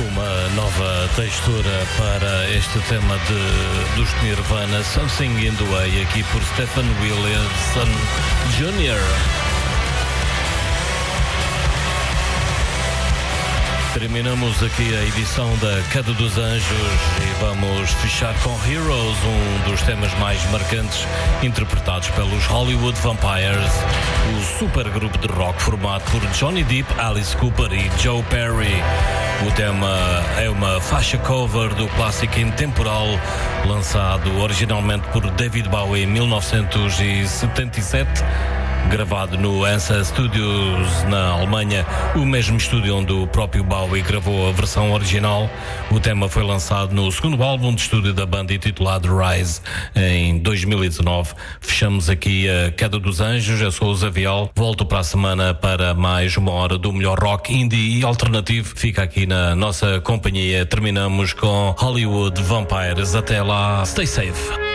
Uma nova textura para este tema dos Nirvana, Something in the Way, aqui por Stephen Williamson Jr. Terminamos aqui a edição da Queda dos Anjos e vamos fechar com Heroes, um dos temas mais marcantes interpretados pelos Hollywood Vampires, o supergrupo de rock formado por Johnny Depp, Alice Cooper e Joe Perry. O tema é uma faixa cover do clássico intemporal lançado originalmente por David Bowie em 1977. Gravado no Hansa Studios na Alemanha, o mesmo estúdio onde o próprio Bowie gravou a versão original. O tema foi lançado no segundo álbum de estúdio da banda, intitulado Rise, em 2019. Fechamos aqui a Queda dos Anjos. Eu sou o Zé Vial. Volto para a semana para mais uma hora do melhor rock indie e alternativo. Fica aqui na nossa companhia. Terminamos com Hollywood Vampires. Até lá, stay safe.